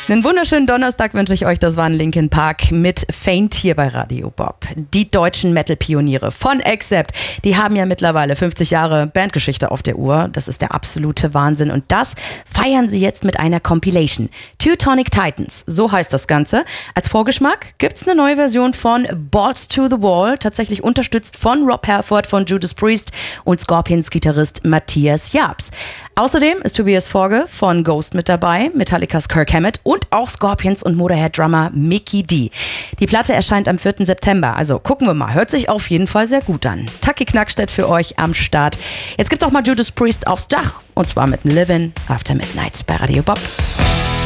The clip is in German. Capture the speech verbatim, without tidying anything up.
Einen wunderschönen Donnerstag wünsche ich euch. Das war ein Linkin Park mit Faint hier bei Radio Bob. Die deutschen Metal-Pioniere von Accept, die haben ja mittlerweile fünfzig Jahre Bandgeschichte auf der Uhr. Das ist der absolute Wahnsinn. Und das feiern sie jetzt mit einer Compilation. Teutonic Titans, so heißt das Ganze. Als Vorgeschmack gibt's eine neue Version von Balls to the Wall, tatsächlich unterstützt von Rob Halford von Judas Priest und Scorpions-Gitarrist Matthias Jabs. Außerdem ist Tobias Forge von Ghost mit dabei, Metallicas Kirk Hammett und auch Scorpions und Motorhead-Drummer Mikkey Dee. Die Platte erscheint am vierten September, also gucken wir mal. Hört sich auf jeden Fall sehr gut an. Taki Knackstedt für euch am Start. Jetzt gibt's auch mal Judas Priest aufs Dach und zwar mit Livin' After Midnight bei Radio Bob.